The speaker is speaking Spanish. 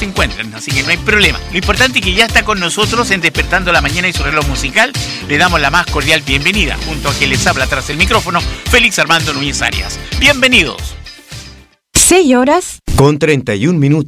se encuentran, así que no hay problema. Lo importante es que ya está con nosotros en Despertando la Mañana y su reloj musical. Le damos la más cordial bienvenida, junto a quien les habla tras el micrófono, Félix Armando Núñez Arias. Bienvenidos. 6 horas con 31 minutos.